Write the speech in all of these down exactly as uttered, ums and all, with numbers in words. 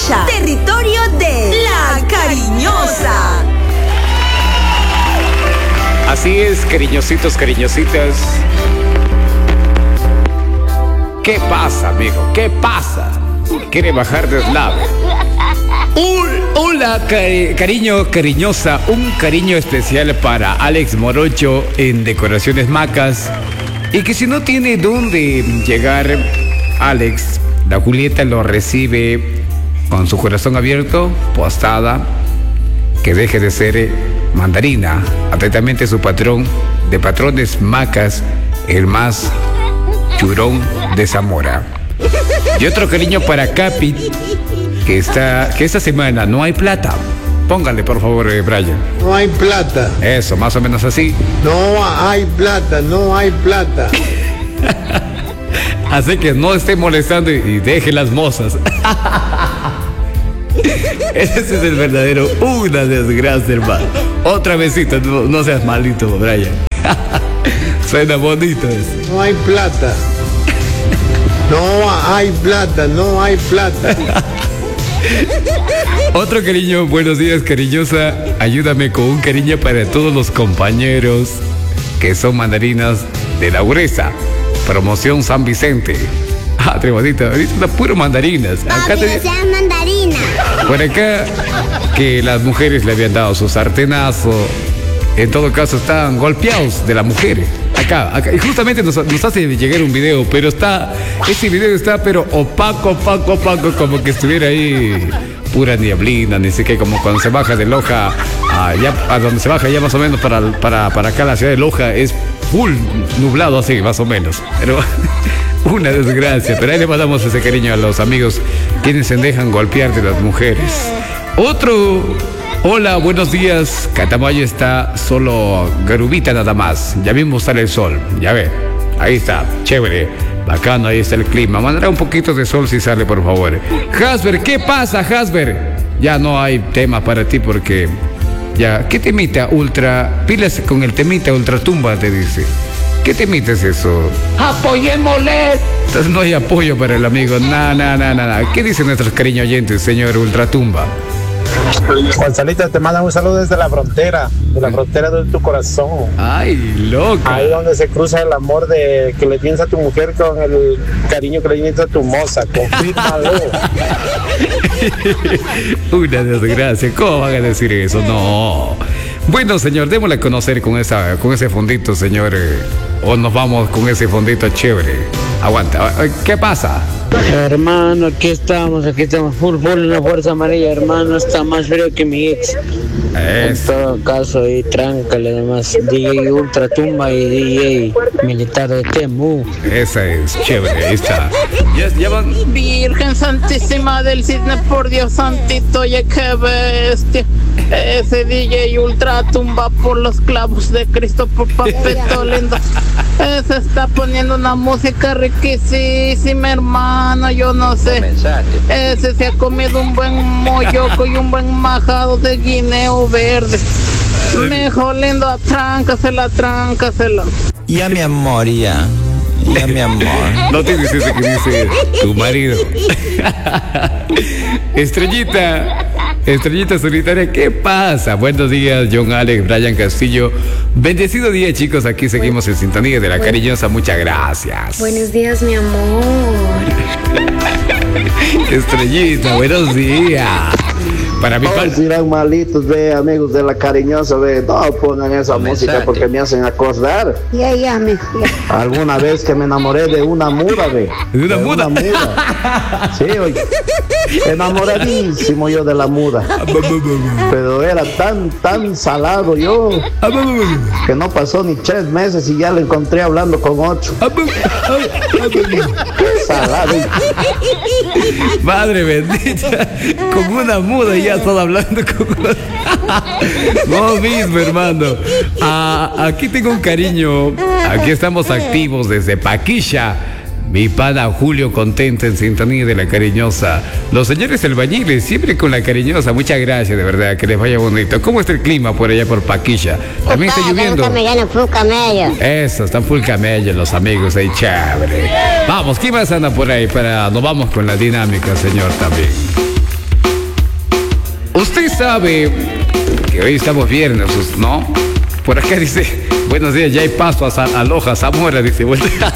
Paquilla, territorio de La Cariñosa. Así es, cariñositos, cariñositas. ¿Qué pasa, amigo? ¿Qué pasa? ¿Quiere bajar de eslave? Hola, cari- cariño, cariñosa. Un cariño especial para Alex Morocho en Decoraciones Macas. Y que si no tiene dónde llegar, Alex, la Julieta lo recibe con su corazón abierto, postada, que deje de ser mandarina. Atentamente su patrón de Patrones Macas, el más churón de Zamora. Y otro cariño para Capi, que está, que esta semana no hay plata. Póngale, por favor, eh, Brian. No hay plata. Eso, más o menos así. No hay plata, no hay plata. Así que no esté molestando y, y deje las mozas. Ese es el verdadero, una desgracia, hermano. Otra besita, no, no seas malito, Brian. Suena bonito eso. No hay plata. No hay plata, no hay plata. Otro cariño, buenos días, cariñosa. Ayúdame con un cariño para todos los compañeros que son mandarinas de la Uresa. Promoción San Vicente. Ah, trebadita, ahorita está puro mandarinas. Acá te... sean mandarinas. Por acá, que las mujeres le habían dado su sartenazo. En todo caso, están golpeados de las mujeres. Acá, acá. Y justamente nos, nos hace llegar un video, pero está, ese video está, pero opaco, opaco, opaco, como que estuviera ahí pura nieblina, ni sé qué, como cuando se baja de Loja, allá, a donde se baja ya más o menos para, para, para acá, la ciudad de Loja, es full nublado así, más o menos. Pero una desgracia, pero ahí le mandamos ese cariño a los amigos quienes se dejan golpear de las mujeres. Otro... Hola, buenos días. Catamayo está solo garubita nada más. Ya mismo sale el sol. Ya ve. Ahí está. Chévere. Bacano, ahí está el clima. Mandará un poquito de sol si sale, por favor. Hasber, ¿qué pasa, Hasber? Ya no hay tema para ti porque... Ya, ¿qué temita ultra? Pilas con el temita ultratumba, te dice. ¿Qué temita es eso? ¡Apoyémosle! Entonces no hay apoyo para el amigo. Nada, nada, nada, nada. ¿Qué dicen nuestros cariños oyentes, señor ultratumba? Gonzalito, te mandan un saludo desde la frontera, de la frontera de tu corazón. Ay, loca. Ahí donde se cruza el amor de que le tienes a tu mujer con el cariño que le tienes a tu moza. Confírmalo. Una desgracia. ¿Cómo van a decir eso? No. Bueno, señor, démosle a conocer con esa, con ese fondito, señor. eh, O nos vamos con ese fondito chévere. Aguanta. ¿Qué pasa? Hermano, aquí estamos, aquí estamos full full en la fuerza amarilla, hermano, está más frío que mi ex. En todo caso, y tráncale además, D J Ultratumba y D J Militar de Temu. Esa es chévere, ahí está. Ya, ya van. Virgen Santísima del Cisne, por Dios santito, oye, qué bestia. Ese D J Ultratumba por los clavos de Cristo, por papito lindo. Ese está poniendo una música riquísima, hermano, yo no sé. Ese se ha comido un buen molloco y un buen majado de guineo verde. Mejor lindo, tráncasela, tráncasela. Ya mi amor, ya. Ya mi amor. No te dices eso que dice tu marido. Estrellita. Estrellita solitaria, ¿qué pasa? Buenos días, John Alex, Brian Castillo. Bendecido día, chicos. Aquí seguimos en sintonía de La Cariñosa. Muchas gracias. Buenos días, mi amor. Estrellita, buenos días. Para mi padre. Si eran malitos, ve, amigos de La Cariñosa, ve, no pongan esa música porque me hacen acordar. Ya, ya, me. Alguna vez que me enamoré de una muda, ve. ¿De una muda? Una muda. Sí, oye. Enamoradísimo yo de la muda. Pero era tan, tan salado yo que no pasó ni tres meses y ya lo encontré hablando con ocho. Qué salado. Madre bendita, con una muda ya estás hablando con... No mismo, hermano. Ah, aquí tengo un cariño. Aquí estamos activos desde Paquilla. Mi pana Julio contento en sintonía de La Cariñosa. Los señores albañiles siempre con La Cariñosa. Muchas gracias, de verdad, que les vaya bonito. ¿Cómo está el clima por allá por Paquilla? También está lloviendo. Full camello. Eso, están full camello los amigos ahí, chévere. Vamos, ¿quién más anda por ahí? Para, nos vamos con la dinámica, señor, también. Usted sabe que hoy estamos viernes, ¿no? Por acá dice, buenos días, ya hay paso a Sa- Aloha, Zamora, dice.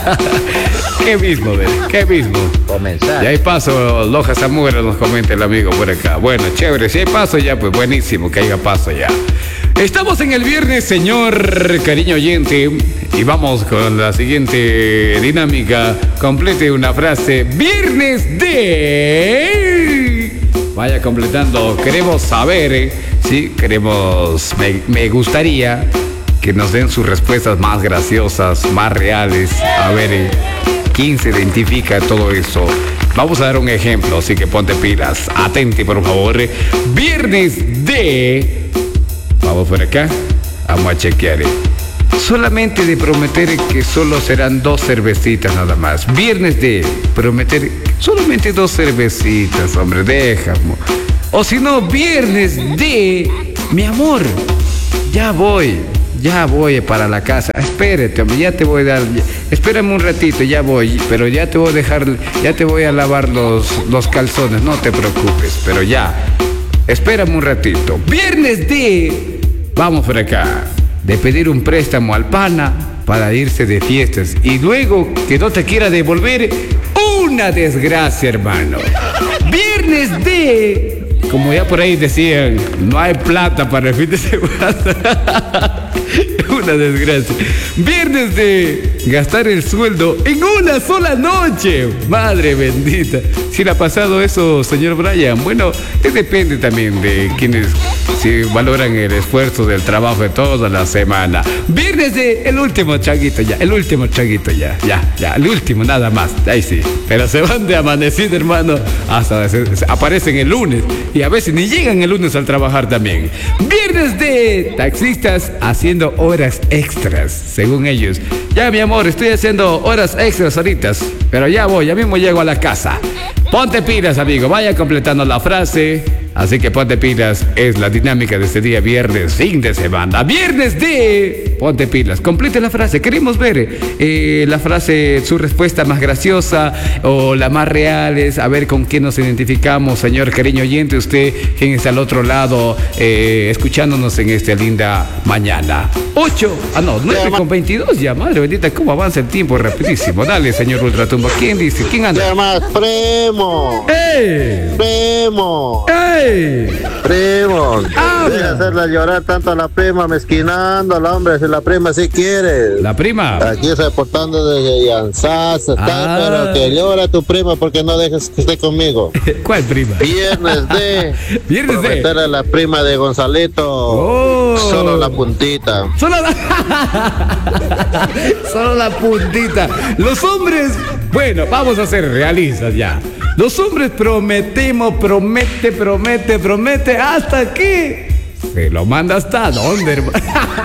¿Qué mismo, ve? ¿Qué mismo? Comenzar. Ya hay paso, Aloha, Zamora, nos comenta el amigo por acá. Bueno, chévere, si hay paso ya, pues buenísimo, que haya paso ya. Estamos en el viernes, señor cariño oyente, y vamos con la siguiente dinámica. Complete una frase. Viernes de... Vaya completando. Queremos saber, ¿eh? Sí, queremos... Me, me gustaría que nos den sus respuestas más graciosas, más reales. A ver, ¿eh? ¿Quién se identifica todo eso? Vamos a dar un ejemplo, así que ponte pilas. Atente, por favor. Viernes de... Vamos por acá, vamos a chequear. ¿eh? Solamente de prometer que solo serán dos cervecitas nada más. Viernes de prometer solamente dos cervecitas, hombre, déjame. O si no, viernes de, mi amor, ya voy, ya voy para la casa. Espérate, hombre, ya te voy a dar, ya, espérame un ratito, ya voy, pero ya te voy a dejar, ya te voy a lavar los, los calzones, no te preocupes, pero ya. Espérame un ratito. Viernes de... Vamos por acá. De pedir un préstamo al pana para irse de fiestas. Y luego que no te quiera devolver, una desgracia, hermano. Viernes de... Como ya por ahí decían, no hay plata para el fin de semana. Una desgracia. Viernes de gastar el sueldo en una sola noche. Madre bendita. Si le ha pasado eso, señor Brian. Bueno, es depende también de quienes si valoran el esfuerzo del trabajo de toda la semana. Viernes de el último changuito ya. El último changuito ya. Ya, ya. El último nada más. Ahí sí. Pero se van de amanecido, hermano. Hasta se, se aparecen el lunes. Y a veces ni llegan el lunes al trabajar también. Viernes de taxistas haciendo horas extras, según ellos. Ya, mi amor, estoy haciendo horas extras ahorita, pero ya voy, ya mismo llego a la casa. Ponte pilas, amigo, vaya completando la frase. Así que ponte pilas, es la dinámica de este día viernes, fin de semana. Viernes de... Ponte pilas, complete la frase. Queremos ver eh, la frase, su respuesta más graciosa o la más real es, a ver con quién nos identificamos, señor cariño oyente, usted, quien está al otro lado, eh, escuchándonos en esta linda mañana. ocho, ah no, nueve con veintidós ya, madre bendita, cómo avanza el tiempo rapidísimo. Dale, señor Ultratumba, ¿quién dice? ¿Quién anda? ¿Qué más? Primo. ¡Ey! Primo. ¡Ey! Primo. Habla. Deja hacerla llorar tanto a la prima, mezquinándola, hombre, si la prima sí quiere. La prima. Aquí reportando desde Yanzas, está, Ah. pero que llora tu prima porque no dejes que esté conmigo. ¿Cuál prima? Viernes de Viernes de. prometerle a la prima de Gonzalito Oh. solo la puntita. Solo la... Solo la puntita. Los hombres... Bueno, vamos a ser realistas ya. Los hombres prometemos, promete, promete, promete, hasta que se lo manda hasta dónde, hermano.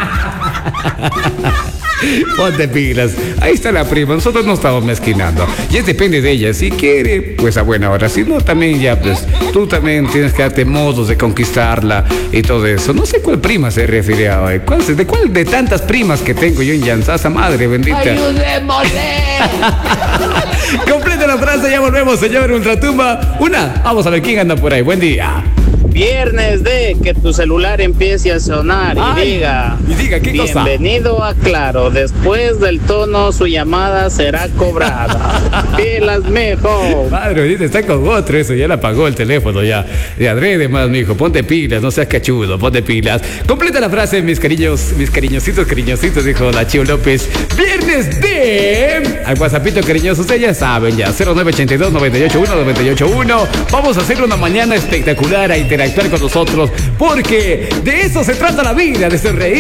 Ponte pilas. Ahí está la prima. Nosotros no estamos mezquinando. Y es depende de ella. Si quiere, pues a buena hora. Si no, también ya, pues, tú también tienes que darte modos de conquistarla y todo eso. No sé cuál prima se refiere a hoy. ¿Cuál, ¿De cuál de tantas primas que tengo yo en Yanzasa, madre bendita? ¡Ayudémosle! Completa la frase, ya volvemos, señor Ultratumba. Una, vamos a ver quién anda por ahí. Buen día. Viernes de que tu celular empiece a sonar Ay, y diga, y diga, ¿qué cosa? bienvenido a Claro, después del tono su llamada será cobrada. Pilas, mijo. Madre bendita, está con otro eso, ya la apagó el teléfono ya. De adrede más, mijo, ponte pilas, no seas cachudo, ponte pilas. Completa la frase, mis cariños, mis cariñositos, cariñositos, dijo la Chío López. Viernes de... Al WhatsAppito cariñoso, ustedes ya saben ya, cero nueve ochenta y dos, noventa y ocho uno, noventa y ocho uno. Vamos a hacer una mañana espectacular a interactuar con nosotros, porque de eso se trata la vida, de sonreír.